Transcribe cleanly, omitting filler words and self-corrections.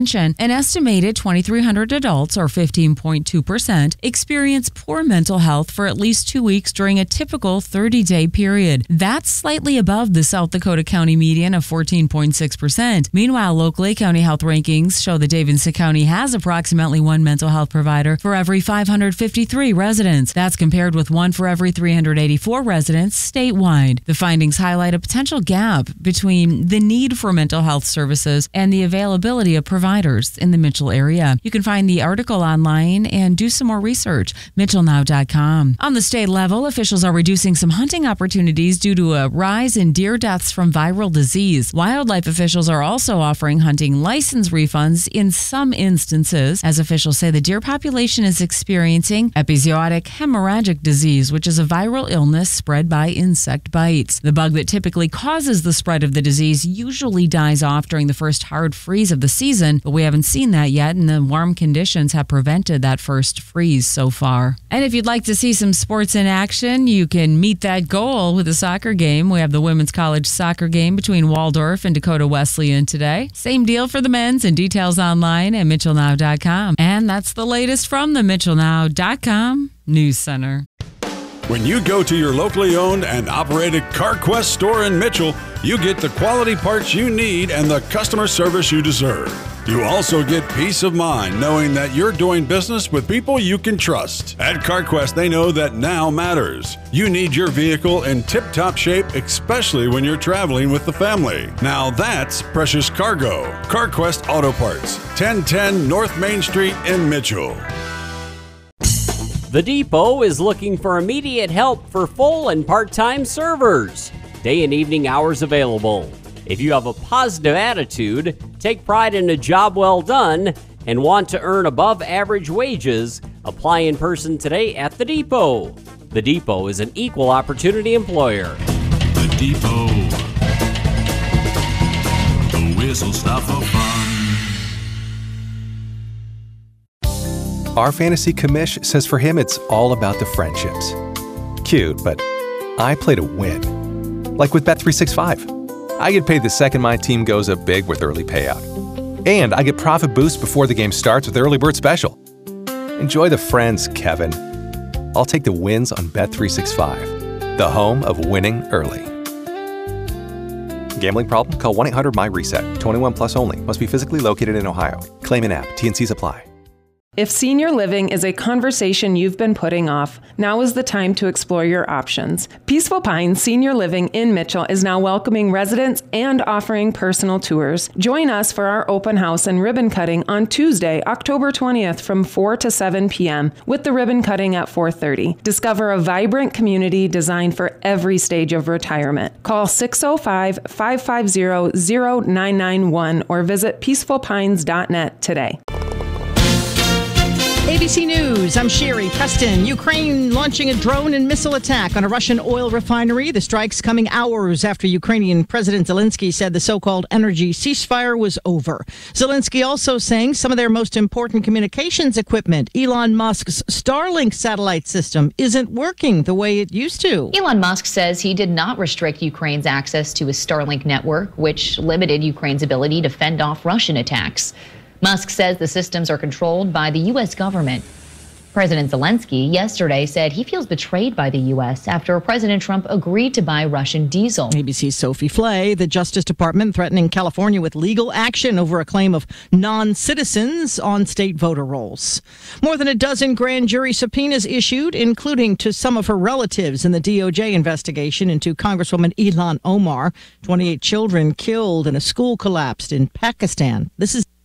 An estimated 2,300 adults, or 15.2%, experience poor mental health for at least 2 weeks during a typical 30-day period. That's slightly above the South Dakota County median of 14.6%. Meanwhile, local Lake County health rankings show that Davidson County has approximately one mental health provider for every 553 residents. That's compared with one for every 384 residents statewide. The findings highlight a potential gap between the need for mental health services and the availability of providers in the Mitchell area. You can find the article online and do some more research. MitchellNow.com. On the state level, officials are reducing some hunting opportunities due to a rise in deer deaths from viral disease. Wildlife officials are also offering hunting license refunds in some instances, as officials say the deer population is experiencing epizootic hemorrhagic disease, which is a viral illness spread by insect bites. The bug that typically causes the spread of the disease usually dies off during the first hard freeze of the season, but we haven't seen that yet, and the warm conditions have prevented that first freeze so far. And if you'd like to see some sports in action, you can meet that goal with a soccer game. We have the women's college soccer game between Waldorf and Dakota Wesleyan today. Same deal for the men's, and details online at MitchellNow.com. And that's the latest from the MitchellNow.com News Center. When you go to your locally owned and operated CarQuest store in Mitchell, you get the quality parts you need and the customer service you deserve. You also get peace of mind knowing that you're doing business with people you can trust. At CarQuest, they know that now matters. You need your vehicle in tip-top shape, especially when you're traveling with the family. Now that's precious cargo. CarQuest Auto Parts, 1010 North Main Street in Mitchell. The Depot is looking for immediate help for full and part-time servers. Day and evening hours available. If you have a positive attitude, take pride in a job well done, and want to earn above average wages, apply in person today at The Depot. The Depot is an equal opportunity employer. The Depot. The whistle stop for fun. Our fantasy commish says for him it's all about the friendships. Cute, but I play to win. Like with Bet365. I get paid the second my team goes up big with early payout. And I get profit boost before the game starts with Early Bird Special. Enjoy the friends, Kevin. I'll take the wins on Bet365, the home of winning early. Gambling problem? Call 1-800-MY-RESET. 21 plus only. Must be physically located in Ohio. Claim in app. T&Cs apply. If senior living is a conversation you've been putting off, now is the time to explore your options. Peaceful Pines Senior Living in Mitchell is now welcoming residents and offering personal tours. Join us for our open house and ribbon cutting on Tuesday, October 20th from 4 to 7 p.m. with the ribbon cutting at 4:30. Discover a vibrant community designed for every stage of retirement. Call 605-550-0991 or visit peacefulpines.net today. ABC News, I'm Sherry Preston. Ukraine launching a drone and missile attack on a Russian oil refinery. The strikes coming hours after Ukrainian President Zelensky said the so-called energy ceasefire was over. Zelensky also saying some of their most important communications equipment, Elon Musk's Starlink satellite system, isn't working the way it used to. Elon Musk says he did not restrict Ukraine's access to his Starlink network, which limited Ukraine's ability to fend off Russian attacks. Musk says the systems are controlled by the U.S. government. President Zelensky yesterday said he feels betrayed by the U.S. after President Trump agreed to buy Russian diesel. ABC's Sophie Flay, the Justice Department threatening California with legal action over a claim of non-citizens on state voter rolls. More than a dozen grand jury subpoenas issued, including to some of her relatives in the DOJ investigation into Congresswoman Ilhan Omar. 28 children killed and a school collapsed in Pakistan. This is